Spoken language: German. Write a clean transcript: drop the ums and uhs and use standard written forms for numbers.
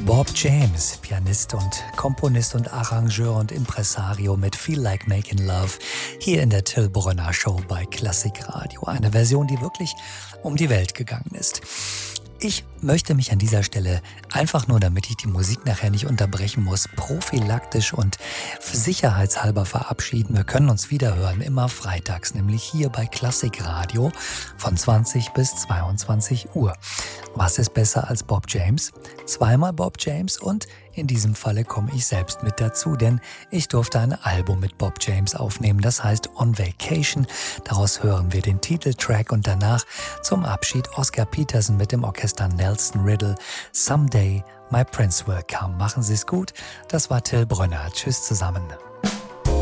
Bob James, Pianist und Komponist und Arrangeur und Impresario mit Feel Like Making Love, hier in der Till Brönner Show bei Klassikradio. Eine Version, die wirklich um die Welt gegangen ist. Ich möchte mich an dieser Stelle einfach nur, damit ich die Musik nachher nicht unterbrechen muss, prophylaktisch und sicherheitshalber verabschieden. Wir können uns wieder hören, immer freitags, nämlich hier bei Klassikradio von 20 bis 22 Uhr. Was ist besser als Bob James? Zweimal Bob James und in diesem Falle komme ich selbst mit dazu, denn ich durfte ein Album mit Bob James aufnehmen, das heißt On Vacation. Daraus hören wir den Titeltrack und danach zum Abschied Oscar Peterson mit dem Orchester Nelson Riddle. Someday my Prince will come. Machen Sie es gut. Das war Till Brönner. Tschüss zusammen.